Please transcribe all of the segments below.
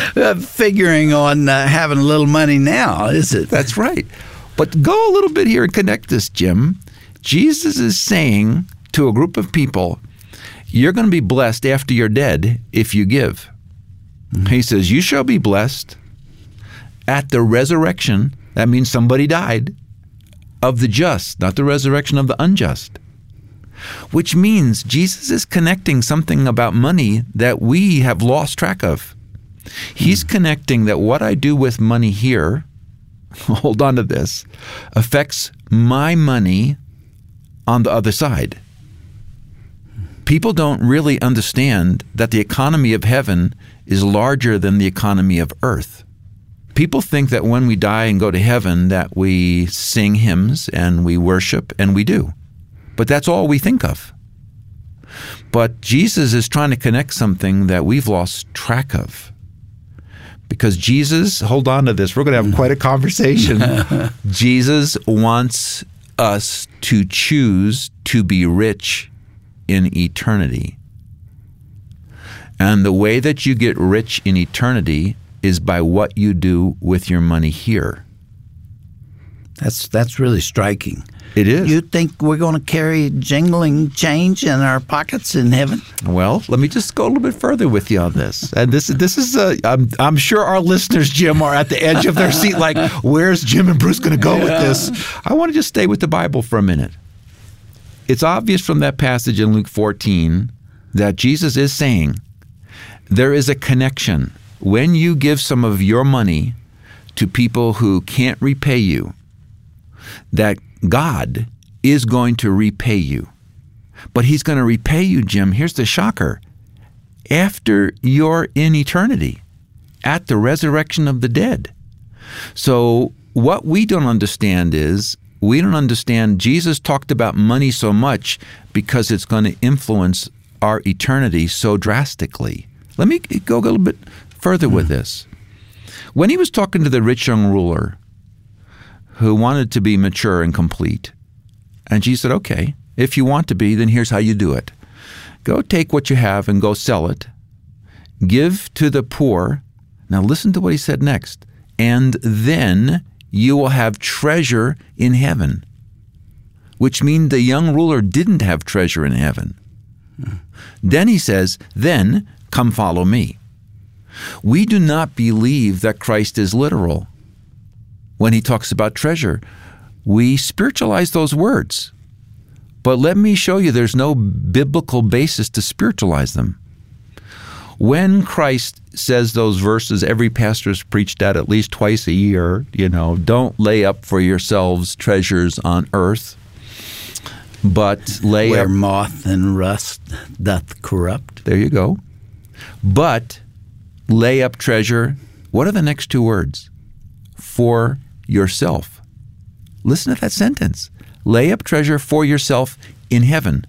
figuring on having a little money now, is it? That's right. But go a little bit here and connect this, Jim. Jesus is saying to a group of people, you're going to be blessed after you're dead if you give. Mm-hmm. He says, you shall be blessed at the resurrection. That means somebody died, of the just, not the resurrection of the unjust. Which means Jesus is connecting something about money that we have lost track of. He's connecting that what I do with money here, hold on to this, affects my money on the other side. People don't really understand that the economy of heaven is larger than the economy of earth. People think that when we die and go to heaven that we sing hymns and we worship, and we do. But that's all we think of. But Jesus is trying to connect something that we've lost track of. Because Jesus, hold on to this, we're going to have quite a conversation. Jesus wants us to choose to be rich in eternity. And the way that you get rich in eternity is by what you do with your money here. That's really striking. It is. You think we're going to carry jingling change in our pockets in heaven? Well, let me just go a little bit further with you on this. And this is I'm sure our listeners, Jim, are at the edge of their seat like, where's Jim and Bruce going to go with this? I want to just stay with the Bible for a minute. It's obvious from that passage in Luke 14 that Jesus is saying there is a connection. When you give some of your money to people who can't repay you, that God is going to repay you. But he's going to repay you, Jim, here's the shocker, after you're in eternity, at the resurrection of the dead. So what we don't understand is, we don't understand Jesus talked about money so much because it's going to influence our eternity so drastically. Let me go a little bit further with this. When he was talking to the rich young ruler who wanted to be mature and complete, and Jesus said, okay, if you want to be, then here's how you do it. Go take what you have and go sell it. Give to the poor. Now listen to what he said next. And then you will have treasure in heaven, which means the young ruler didn't have treasure in heaven. Then he says, then come follow me. We do not believe that Christ is literal. When he talks about treasure, we spiritualize those words. But let me show you there's no biblical basis to spiritualize them. When Christ says those verses, every pastor's preached at least twice a year, don't lay up for yourselves treasures on earth, but lay where up... moth and rust doth corrupt. There you go. But lay up treasure. What are the next two words? For yourself. Listen to that sentence. Lay up treasure for yourself in heaven.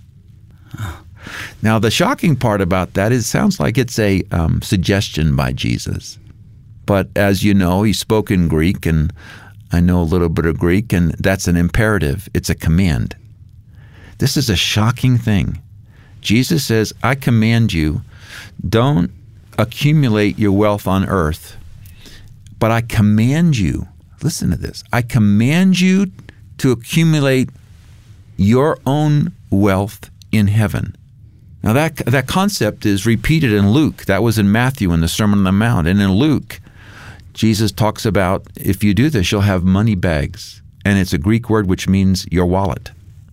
Now, the shocking part about that is it sounds like it's a suggestion by Jesus. But as you know, he spoke in Greek, and I know a little bit of Greek, and that's an imperative. It's a command. This is a shocking thing. Jesus says, I command you, don't accumulate your wealth on earth, but I command you, listen to this, I command you to accumulate your own wealth in heaven. Now that concept is repeated in Luke. That was in Matthew in the Sermon on the Mount. And in Luke, Jesus talks about if you do this, you'll have money bags. And it's a Greek word which means your wallet.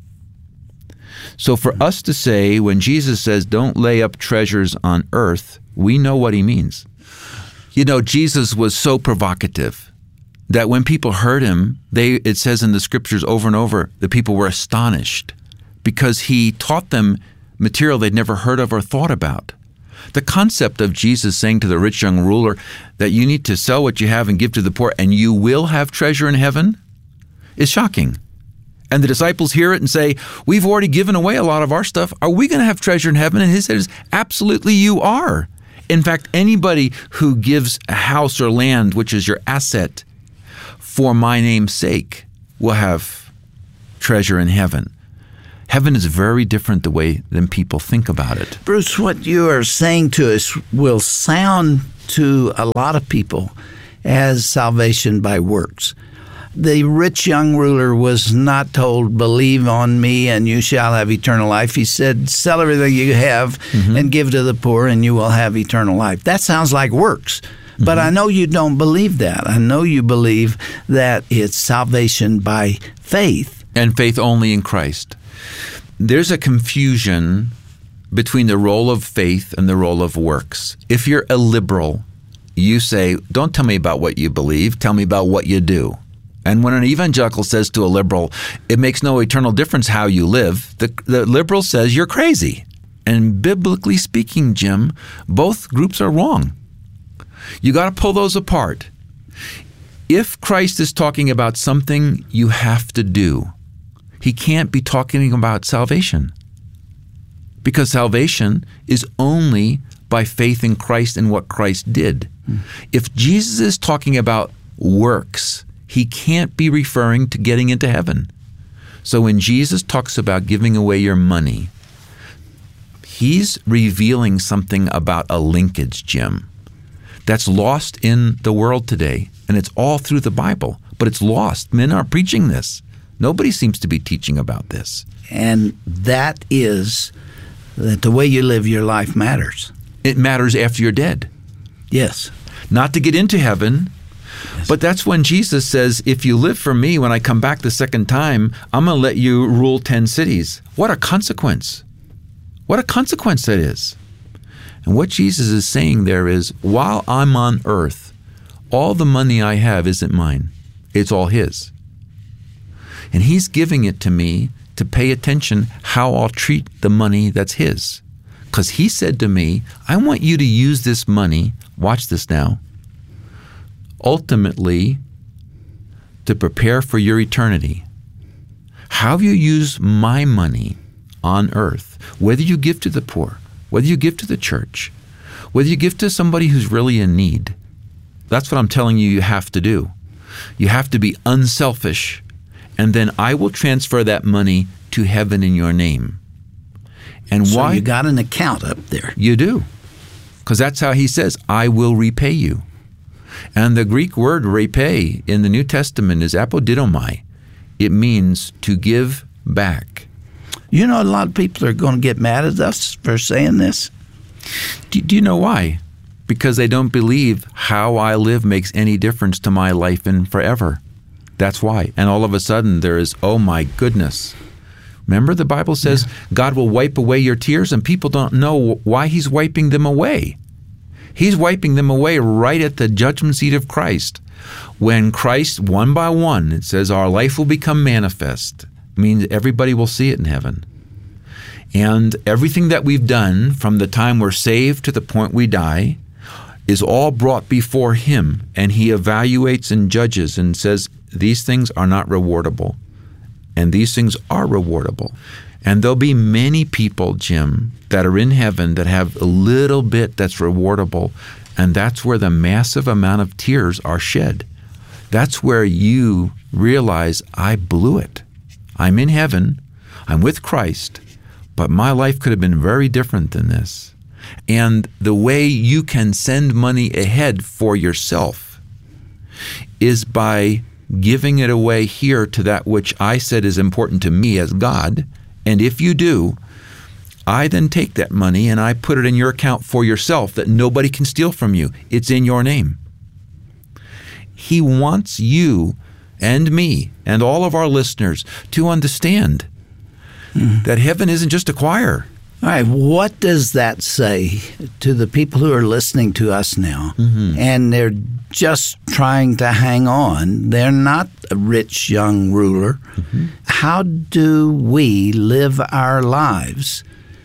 So for us to say, when Jesus says, don't lay up treasures on earth, we know what he means. Jesus was so provocative that when people heard him, it says in the scriptures over and over, the people were astonished because he taught them material they'd never heard of or thought about. The concept of Jesus saying to the rich young ruler that you need to sell what you have and give to the poor and you will have treasure in heaven is shocking. And the disciples hear it and say, we've already given away a lot of our stuff. Are we going to have treasure in heaven? And he says, absolutely you are. In fact, anybody who gives a house or land, which is your asset, for my name's sake, will have treasure in heaven. Heaven is very different the way than people think about it. Bruce, what you are saying to us will sound to a lot of people as salvation by works. The rich young ruler was not told, believe on me and you shall have eternal life. He said, sell everything you have and give to the poor and you will have eternal life. That sounds like works. But I know you don't believe that. I know you believe that it's salvation by faith. And faith only in Christ. There's a confusion between the role of faith and the role of works. If you're a liberal, you say, don't tell me about what you believe, tell me about what you do. And when an evangelical says to a liberal, it makes no eternal difference how you live, the liberal says you're crazy. And biblically speaking, Jim, both groups are wrong. You got to pull those apart. If Christ is talking about something you have to do, he can't be talking about salvation. Because salvation is only by faith in Christ and what Christ did. If Jesus is talking about works, he can't be referring to getting into heaven. So when Jesus talks about giving away your money, he's revealing something about a linkage, Jim, that's lost in the world today. And it's all through the Bible, but it's lost. Men aren't preaching this. Nobody seems to be teaching about this. And that is that the way you live your life matters. It matters after you're dead. Yes. Not to get into heaven, but that's when Jesus says, if you live for me, when I come back the second time, I'm going to let you rule 10 cities. What a consequence. What a consequence that is. And what Jesus is saying there is, while I'm on earth, all the money I have isn't mine. It's all his. And he's giving it to me to pay attention how I'll treat the money that's his. Because he said to me, I want you to use this money, watch this now, ultimately to prepare for your eternity. How you use my money on earth, whether you give to the poor, whether you give to the church, whether you give to somebody who's really in need, that's what I'm telling you have to do. You have to be unselfish, and then I will transfer that money to heaven in your name. And so why? You got an account up there. You do. Because that's how he says, I will repay you. And the Greek word repay in the New Testament is apodidomai. It means to give back. You know, a lot of people are going to get mad at us for saying this. Do you know why? Because they don't believe how I live makes any difference to my life and forever. That's why. And all of a sudden there is, oh my goodness. Remember the Bible says God will wipe away your tears, and people don't know why he's wiping them away. He's wiping them away right at the judgment seat of Christ. When Christ, one by one, it says our life will become manifest. It means everybody will see it in heaven. And everything that we've done from the time we're saved to the point we die is all brought before him, and he evaluates and judges and says, these things are not rewardable, and these things are rewardable. And there'll be many people, Jim, that are in heaven that have a little bit that's rewardable, and that's where the massive amount of tears are shed. That's where you realize, I blew it. I'm in heaven, I'm with Christ, but my life could have been very different than this. And the way you can send money ahead for yourself is by giving it away here to that which I said is important to me as God. And if you do, I then take that money and I put it in your account for yourself that nobody can steal from you. It's in your name. He wants you and me and all of our listeners to understand that heaven isn't just a choir. All right, what does that say to the people who are listening to us now, and they're just trying to hang on? They're not a rich young ruler. How do we live our lives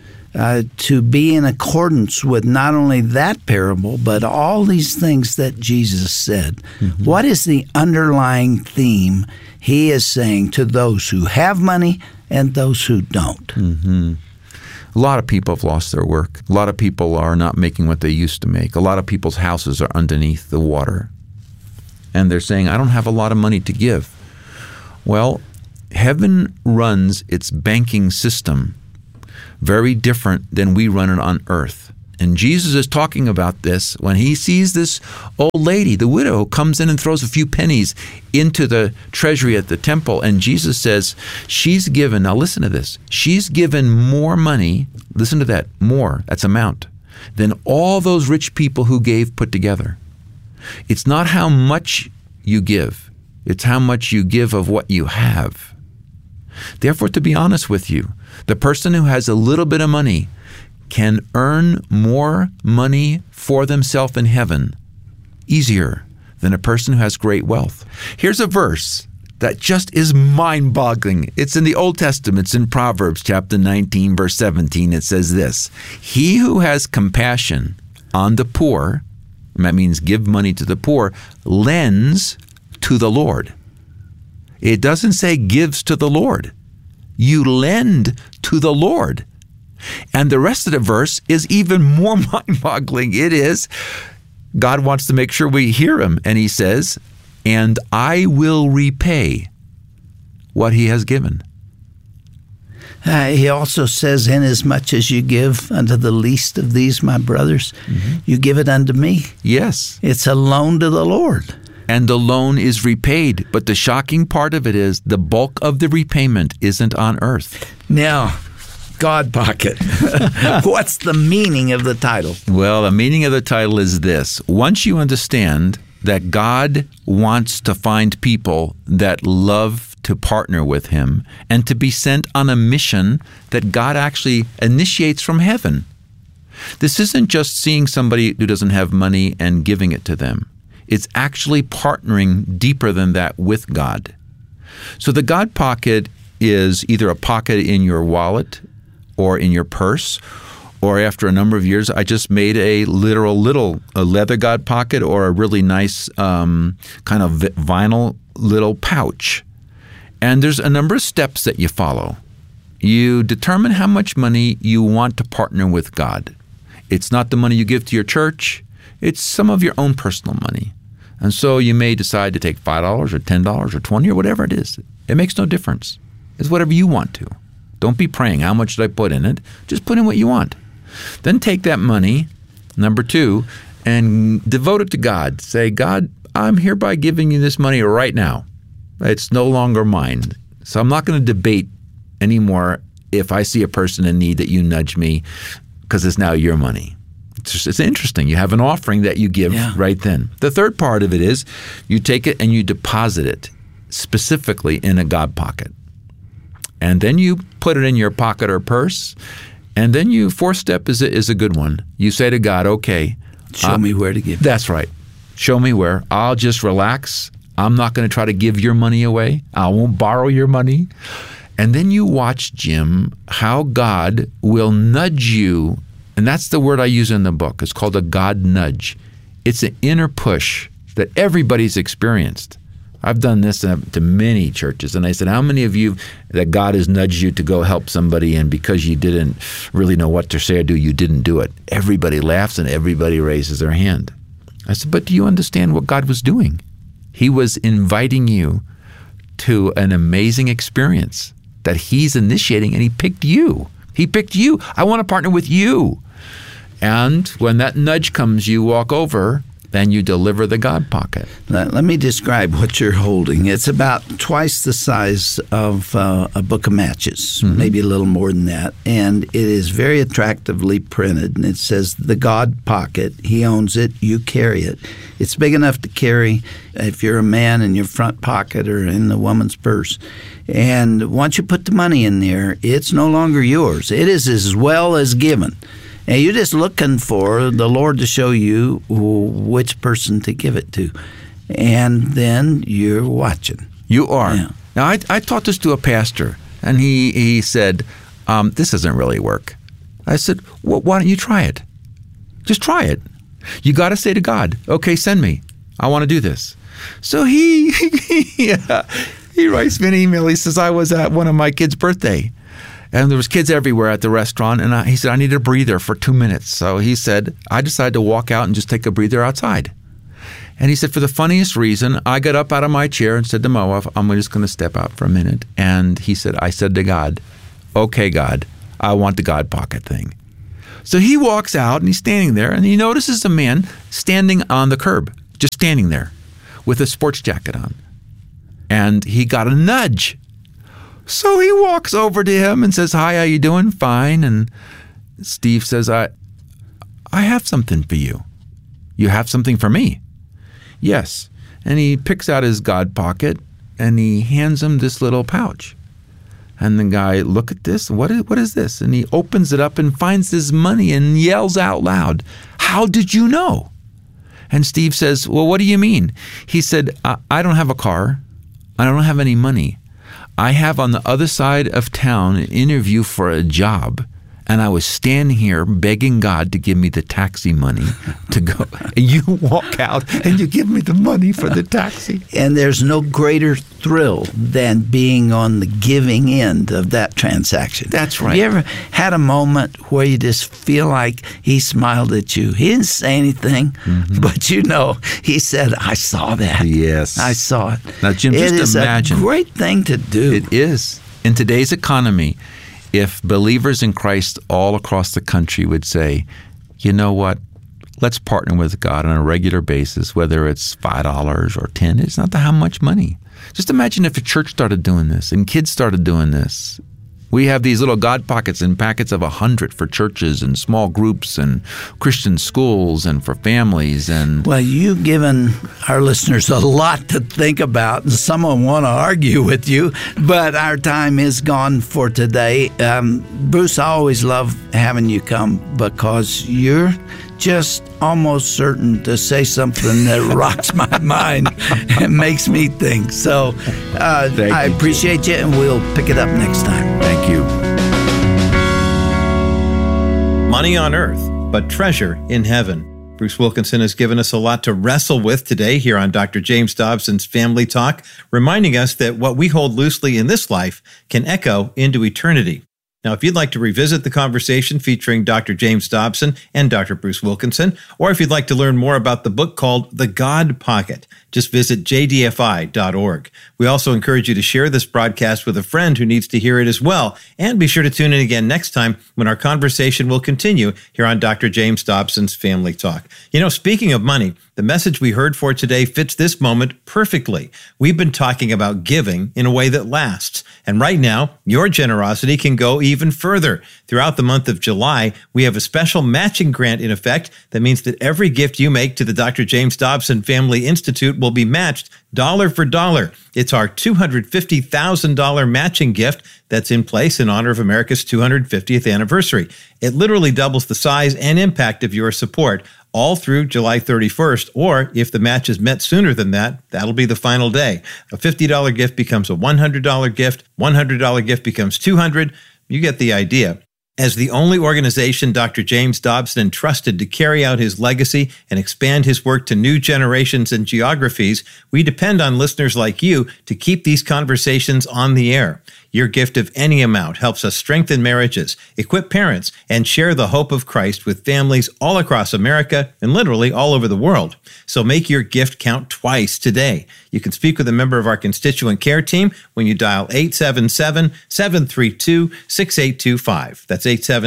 to be in accordance with not only that parable, but all these things that Jesus said? What is the underlying theme he is saying to those who have money and those who don't? A lot of people have lost their work. A lot of people are not making what they used to make. A lot of people's houses are underneath the water. And they're saying, I don't have a lot of money to give. Well, heaven runs its banking system very different than we run it on earth. And Jesus is talking about this when he sees this old lady, the widow, comes in and throws a few pennies into the treasury at the temple. And Jesus says, she's given, now listen to this, she's given more money, listen to that, more, that's amount, than all those rich people who gave put together. It's not how much you give, it's how much you give of what you have. Therefore, to be honest with you, the person who has a little bit of money can earn more money for themselves in heaven easier than a person who has great wealth. Here's a verse that just is mind-boggling. It's in the Old Testament. It's in Proverbs chapter 19, verse 17. It says this, he who has compassion on the poor, and that means give money to the poor, lends to the Lord. It doesn't say gives to the Lord. You lend to the Lord. And the rest of the verse is even more mind-boggling. It is, God wants to make sure we hear him. And he says, and I will repay what he has given. He also says, inasmuch as you give unto the least of these, my brothers, you give it unto me. Yes. It's a loan to the Lord. And the loan is repaid. But the shocking part of it is the bulk of the repayment isn't on earth. Now, God Pocket. What's the meaning of the title? Well, the meaning of the title is this. Once you understand that God wants to find people that love to partner with him and to be sent on a mission that God actually initiates from heaven. This isn't just seeing somebody who doesn't have money and giving it to them. It's actually partnering deeper than that with God. So the God Pocket is either a pocket in your wallet or in your purse, or after a number of years, I just made a literal a leather God Pocket or a really nice kind of vinyl little pouch. And there's a number of steps that you follow. You determine how much money you want to partner with God. It's not the money you give to your church. It's some of your own personal money. And so you may decide to take $5 or $10 or $20 or whatever it is. It makes no difference. It's whatever you want to. Don't be praying, how much should I put in it? Just put in what you want. Then take that money, number 2, and devote it to God. Say, God, I'm hereby giving you this money right now. It's no longer mine. So I'm not going to debate anymore if I see a person in need that you nudge me because it's now your money. It's interesting. You have an offering that you give right then. The third part of it is you take it and you deposit it specifically in a God Pocket. And then you put it in your pocket or purse. And then fourth step is a good one. You say to God, okay. Show me where to give. That's right. Show me where. I'll just relax. I'm not going to try to give your money away. I won't borrow your money. And then you watch, Jim, how God will nudge you. And that's the word I use in the book. It's called a God nudge. It's an inner push that everybody's experienced. I've done this to many churches, and I said, how many of you that God has nudged you to go help somebody, and because you didn't really know what to say or do, you didn't do it? Everybody laughs and everybody raises their hand. I said, but do you understand what God was doing? He was inviting you to an amazing experience that he's initiating, and he picked you. He picked you. I want to partner with you. And when that nudge comes, you walk over, then you deliver the God Pocket. Let me describe what you're holding. It's about twice the size of a book of matches, maybe a little more than that. And it is very attractively printed. And it says, the God Pocket. He owns it. You carry it. It's big enough to carry if you're a man in your front pocket or in the woman's purse. And once you put the money in there, it's no longer yours. It is as well as given. And you're just looking for the Lord to show you which person to give it to. And then you're watching. You are. Yeah. Now, I taught this to a pastor, and he said, this doesn't really work. I said, well, why don't you try it? Just try it. You got to say to God, okay, send me. I want to do this. So he writes me an email. He says, I was at one of my kids' birthday. And there was kids everywhere at the restaurant. And he said, I need a breather for 2 minutes. So he said, I decided to walk out and just take a breather outside. And he said, for the funniest reason, I got up out of my chair and said to my wife, I'm just going to step out for a minute. And he said, I said to God, okay, God, I want the God Pocket thing. So he walks out and he's standing there and he notices a man standing on the curb, just standing there with a sports jacket on. And he got a nudge. So he walks over to him and says, "Hi, how you doing?" "Fine." And Steve says, I have something for you." "You have something for me?" "Yes." And he picks out his God pocket and he hands him this little pouch. And the guy, "Look at this. What is this?" And he opens it up and finds his money and yells out loud, "How did you know?" And Steve says, "Well, what do you mean?" He said, I don't have a car. I don't have any money. I have on the other side of town an interview for a job. And I was standing here begging God to give me the taxi money to go. And you walk out and you give me the money for the taxi. And there's no greater thrill than being on the giving end of that transaction. That's right. Have you ever had a moment where you just feel like he smiled at you? He didn't say anything, but you know, he said, "I saw that." Yes. I saw it. Now, Jim, just imagine. It is a great thing to do. It is. In today's economy, if believers in Christ all across the country would say, "You know what? Let's partner with God on a regular basis, whether it's $5 or $10. It's not how much money." Just imagine if a church started doing this and kids started doing this. We have these little God pockets and packets of 100 for churches and small groups and Christian schools and for families. And well, you've given our listeners a lot to think about, and some of them want to argue with you, but our time is gone for today. Bruce, I always love having you come because you're just almost certain to say something that rocks my mind and makes me think. So I appreciate you, and we'll pick it up next time. Thank you. Money on earth, but treasure in heaven. Bruce Wilkinson has given us a lot to wrestle with today here on Dr. James Dobson's Family Talk, reminding us that what we hold loosely in this life can echo into eternity. Now, if you'd like to revisit the conversation featuring Dr. James Dobson and Dr. Bruce Wilkinson, or if you'd like to learn more about the book called The God Pocket, just visit jdfi.org. We also encourage you to share this broadcast with a friend who needs to hear it as well. And be sure to tune in again next time when our conversation will continue here on Dr. James Dobson's Family Talk. You know, speaking of money, the message we heard for today fits this moment perfectly. We've been talking about giving in a way that lasts. And right now, your generosity can go even further. Throughout the month of July, we have a special matching grant in effect that means that every gift you make to the Dr. James Dobson Family Institute will be matched dollar for dollar. It's our $250,000 matching gift that's in place in honor of America's 250th anniversary. It literally doubles the size and impact of your support all through July 31st, or if the match is met sooner than that, that'll be the final day. A $50 gift becomes a $100 gift, $100 gift becomes $200. You get the idea. As the only organization Dr. James Dobson entrusted to carry out his legacy and expand his work to new generations and geographies, we depend on listeners like you to keep these conversations on the air. Your gift of any amount helps us strengthen marriages, equip parents, and share the hope of Christ with families all across America and literally all over the world. So make your gift count twice today. You can speak with a member of our constituent care team when you dial 877-732-6825. That's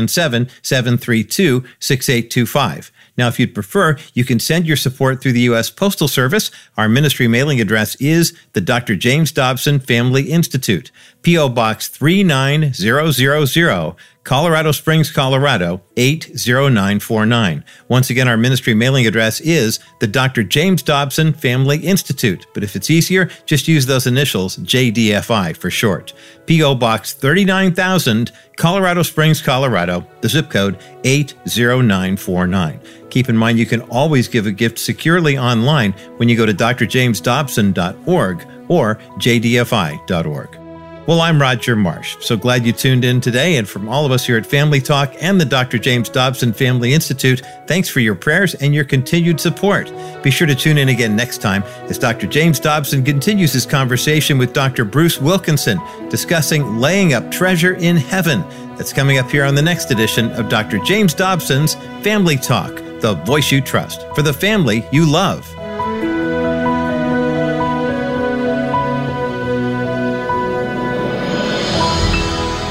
877-732-6825. Now, if you'd prefer, you can send your support through the U.S. Postal Service. Our ministry mailing address is the Dr. James Dobson Family Institute, P.O. Box 39000, Colorado Springs, Colorado 80949. Once again, our ministry mailing address is the Dr. James Dobson Family Institute. But if it's easier, just use those initials, JDFI for short. P.O. Box 39000, Colorado Springs, Colorado, the zip code 80949. Keep in mind you can always give a gift securely online when you go to drjamesdobson.org or jdfi.org. Well, I'm Roger Marsh. So glad you tuned in today. And from all of us here at Family Talk and the Dr. James Dobson Family Institute, thanks for your prayers and your continued support. Be sure to tune in again next time as Dr. James Dobson continues his conversation with Dr. Bruce Wilkinson, discussing laying up treasure in heaven. That's coming up here on the next edition of Dr. James Dobson's Family Talk, the voice you trust for the family you love.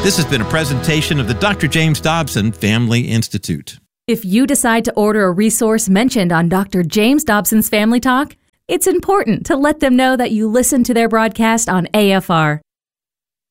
This has been a presentation of the Dr. James Dobson Family Institute. If you decide to order a resource mentioned on Dr. James Dobson's Family Talk, it's important to let them know that you listen to their broadcast on AFR.